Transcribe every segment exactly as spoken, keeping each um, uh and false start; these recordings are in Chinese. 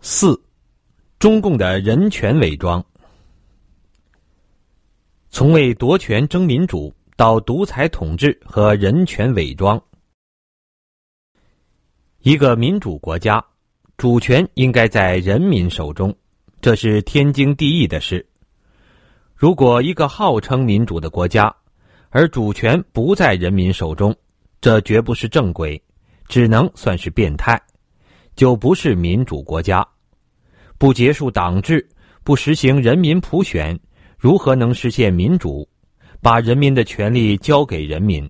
四、中共的人权伪装。从为夺权争民主到独裁统治和人权伪装。一个民主国家，主权应该在人民手中，这是天经地义的事。如果一个号称民主的国家，而主权不在人民手中，这绝不是正轨，只能算是变态，就不是民主国家。不结束党制，不实行人民普选，如何能实现民主？把人民的权利交给人民。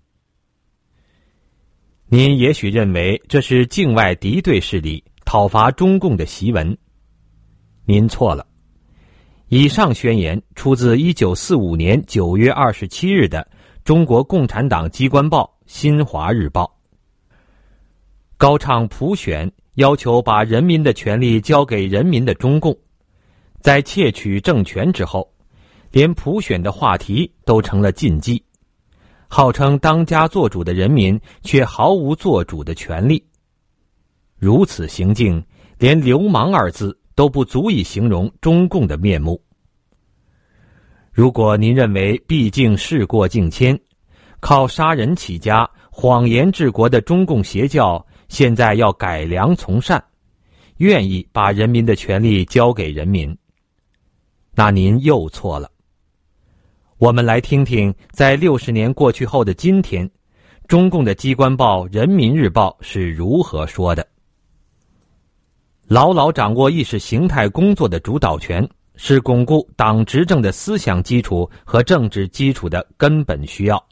您也许认为这是境外敌对势力讨伐中共的檄文，您错了。以上宣言出自一九四五年九月二十七日的中国共产党机关报《新华日报》。高唱普选，要求把人民的权利交给人民的中共，在窃取政权之后，连普选的话题都成了禁忌，号称当家作主的人民却毫无做主的权利。如此行径，连流氓二字都不足以形容中共的面目。如果您认为毕竟事过境迁，靠杀人起家、谎言治国的中共邪教现在要改良从善，愿意把人民的权利交给人民，那您又错了。我们来听听，在六十年过去后的今天，中共的机关报《人民日报》是如何说的。牢牢掌握意识形态工作的主导权，是巩固党执政的思想基础和政治基础的根本需要。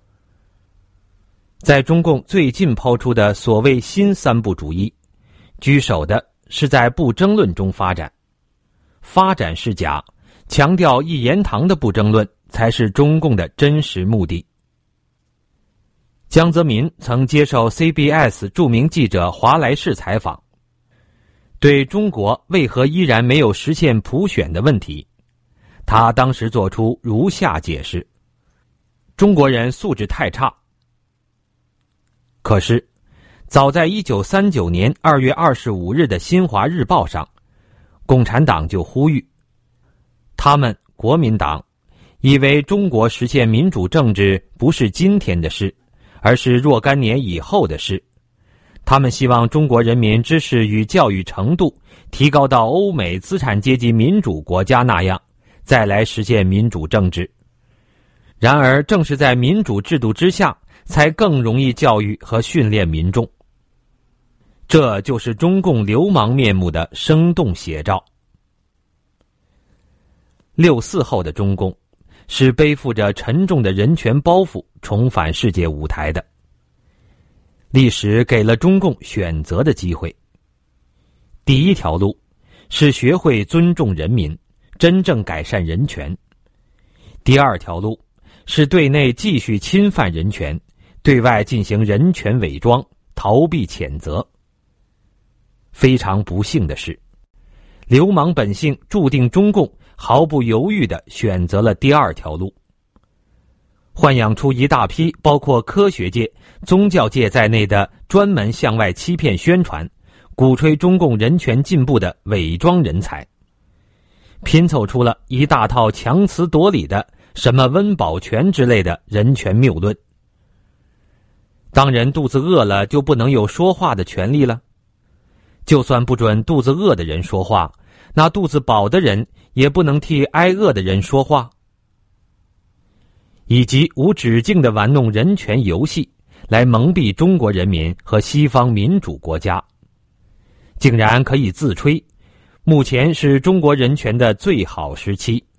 在中共最近抛出的所谓新三不主义，居首的是在不争论中发展。发展是假，强调一言堂的不争论才是中共的真实目的。江泽民曾接受 C B S 著名记者华莱士采访，对中国为何依然没有实现普选的问题，他当时做出如下解释：中国人素质太差。可是早在一九三九年二月二十五日的新华日报上，共产党就呼吁，他们国民党以为中国实现民主政治不是今天的事，而是若干年以后的事。他们希望中国人民知识与教育程度提高到欧美资产阶级民主国家那样，再来实现民主政治。然而正是在民主制度之下，才更容易教育和训练民众。这就是中共流氓面目的生动写照。六四后的中共是背负着沉重的人权包袱重返世界舞台的。历史给了中共选择的机会。第一条路是学会尊重人民，真正改善人权。第二条路是对内继续侵犯人权，对外进行人权伪装，逃避谴责。非常不幸的是，流氓本性注定中共毫不犹豫地选择了第二条路，豢养出一大批包括科学界、宗教界在内的专门向外欺骗宣传、鼓吹中共人权进步的伪装人才，拼凑出了一大套强词夺理的什么温饱权之类的人权谬论。当人肚子饿了就不能有说话的权利了？就算不准肚子饿的人说话，那肚子饱的人也不能替挨饿的人说话？以及无止境地玩弄人权游戏，来蒙蔽中国人民和西方民主国家，竟然可以自吹，目前是中国人权的最好时期。